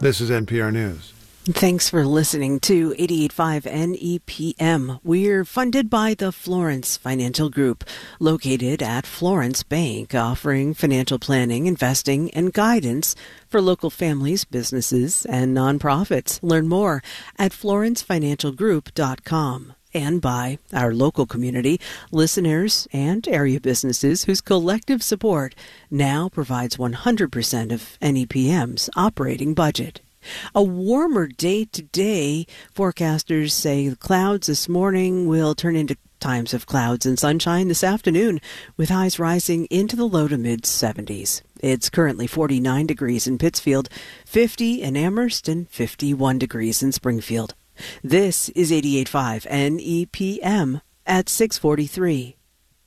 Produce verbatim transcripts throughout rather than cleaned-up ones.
This is N P R News. Thanks for listening to eighty-eight point five N E P M. We're funded by the Florence Financial Group, located at Florence Bank, offering financial planning, investing, and guidance for local families, businesses, and nonprofits. Learn more at florence financial group dot com. And by our local community, listeners, and area businesses whose collective support now provides one hundred percent of N E P M's operating budget. A warmer day today. Forecasters say the clouds this morning will turn into times of clouds and sunshine this afternoon, with highs rising into the low to mid seventies. It's currently forty-nine degrees in Pittsfield, fifty in Amherst, and fifty-one degrees in Springfield. This is eighty-eight point five N E P M at six forty-three.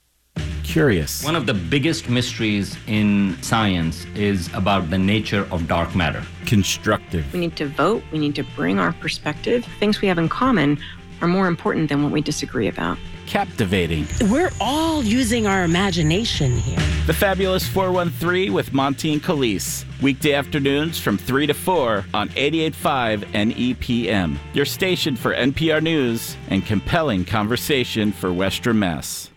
Curious. One of the biggest mysteries in science is about the nature of dark matter. Constructive. We need to vote. We need to bring our perspective. Things we have in common are more important than what we disagree about. Captivating. We're all using our imagination here. The Fabulous four one three with Montine Calise. Weekday afternoons from three to four on eighty-eight point five N E P M. Your station for N P R News and compelling conversation for Western Mass.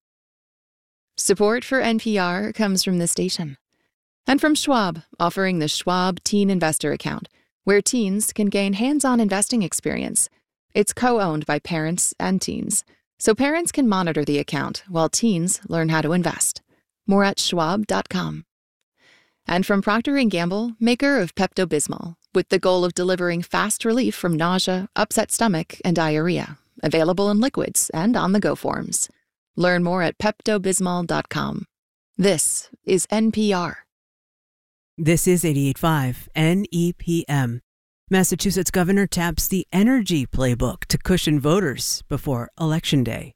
Support for N P R comes from this station. And from Schwab, offering the Schwab Teen Investor Account, where teens can gain hands-on investing experience. It's co-owned by parents and teens, so parents can monitor the account while teens learn how to invest. More at schwab dot com. And from Procter and Gamble, maker of Pepto-Bismol, with the goal of delivering fast relief from nausea, upset stomach, and diarrhea. Available in liquids and on-the-go forms. Learn more at pepto bismol dot com. This is N P R. This is eighty-eight point five N E P M. Massachusetts governor taps the energy playbook to cushion voters before Election Day.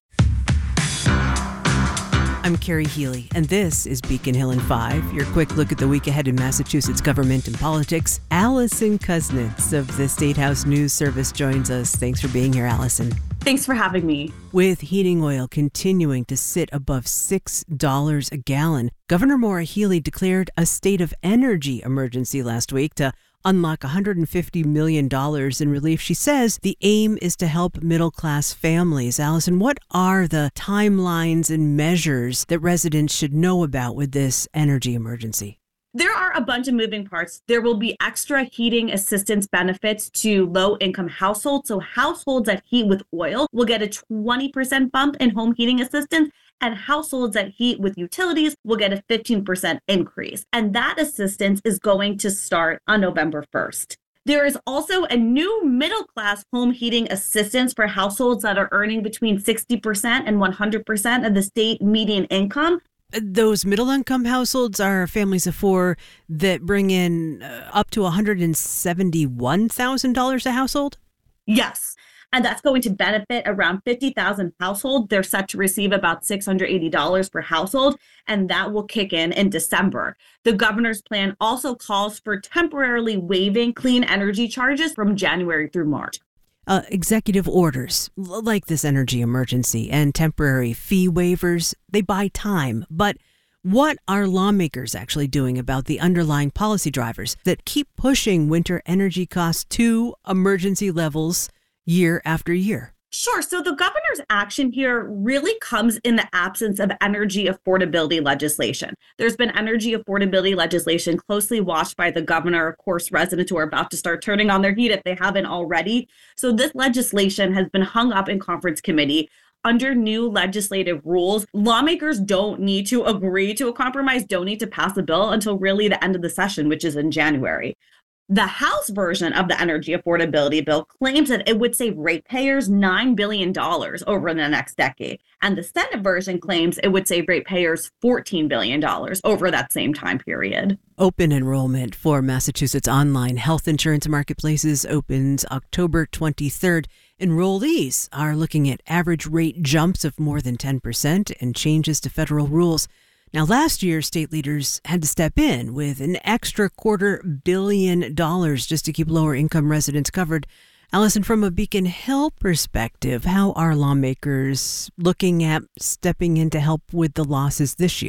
I'm Carrie Healy, and this is Beacon Hill in five, your quick look at the week ahead in Massachusetts government and politics. Allison Kuznets of the State House News Service joins us. Thanks for being here, Allison. Thanks for having me. With heating oil continuing to sit above six dollars a gallon, Governor Maura Healey declared a state of energy emergency last week to unlock one hundred fifty million dollars in relief. She says the aim is to help middle-class families. Allison, what are the timelines and measures that residents should know about with this energy emergency? There are a bunch of moving parts. There will be extra heating assistance benefits to low-income households. So households that heat with oil will get a twenty percent bump in home heating assistance, and households that heat with utilities will get a fifteen percent increase. And that assistance is going to start on November first. There is also a new middle-class home heating assistance for households that are earning between sixty percent and one hundred percent of the state median income. Those middle-income households are families of four that bring in uh, up to one hundred seventy-one thousand dollars a household? Yes. And that's going to benefit around fifty thousand households. They're set to receive about six hundred eighty dollars per household, and that will kick in in December. The governor's plan also calls for temporarily waiving clean energy charges from January through March. Uh, executive orders, like this energy emergency and temporary fee waivers, they buy time. But what are lawmakers actually doing about the underlying policy drivers that keep pushing winter energy costs to emergency levels year after year? Sure. So the governor's action here really comes in the absence of energy affordability legislation. There's been energy affordability legislation closely watched by the governor, of course, residents who are about to start turning on their heat if they haven't already. So this legislation has been hung up in conference committee. Under new legislative rules, lawmakers don't need to agree to a compromise, don't need to pass a bill until really the end of the session, which is in January. The House version of the energy affordability bill claims that it would save ratepayers nine billion dollars over the next decade. And the Senate version claims it would save ratepayers fourteen billion dollars over that same time period. Open enrollment for Massachusetts online health insurance marketplaces opens October twenty-third. Enrollees are looking at average rate jumps of more than ten percent and changes to federal rules. Now, last year, state leaders had to step in with an extra quarter billion dollars just to keep lower income residents covered. Allison, from a Beacon Hill perspective, how are lawmakers looking at stepping in to help with the losses this year?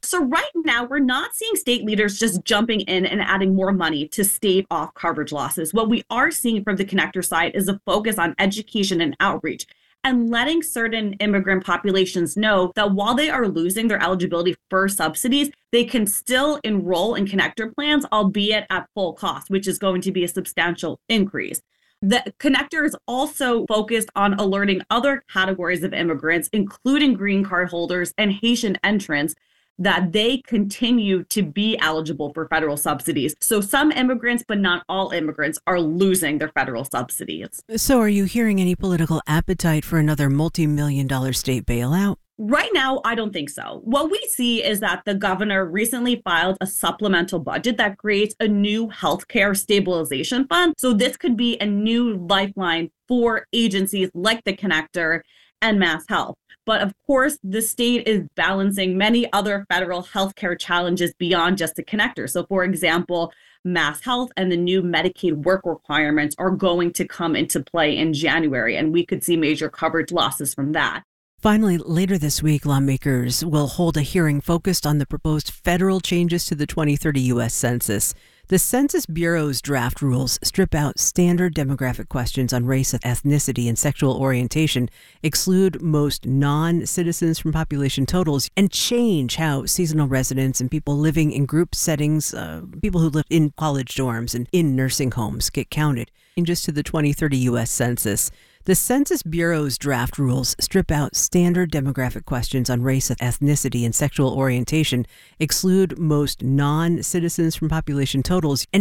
So right now, we're not seeing state leaders just jumping in and adding more money to stave off coverage losses. What we are seeing from the connector side is a focus on education and outreach and letting certain immigrant populations know that while they are losing their eligibility for subsidies, they can still enroll in connector plans, albeit at full cost, which is going to be a substantial increase. The connector is also focused on alerting other categories of immigrants, including green card holders and Haitian entrants, that they continue to be eligible for federal subsidies. So some immigrants, but not all immigrants, are losing their federal subsidies. So are you hearing any political appetite for another multi-million dollar state bailout? Right now, I don't think so. What we see is that the governor recently filed a supplemental budget that creates a new healthcare stabilization fund. So this could be a new lifeline for agencies like the Connector and Mass Health. But of course, the state is balancing many other federal healthcare challenges beyond just the connector. So for example, Mass Health and the new Medicaid work requirements are going to come into play in January, and we could see major coverage losses from that. Finally, later this week, lawmakers will hold a hearing focused on the proposed federal changes to the twenty thirty U S Census. The Census Bureau's draft rules strip out standard demographic questions on race, ethnicity, and sexual orientation, exclude most non-citizens from population totals, and change how seasonal residents and people living in group settings, uh, people who live in college dorms and in nursing homes, get counted. Changes to the twenty thirty U S Census. The Census Bureau's draft rules strip out standard demographic questions on race, ethnicity, and sexual orientation, exclude most non-citizens from population totals, and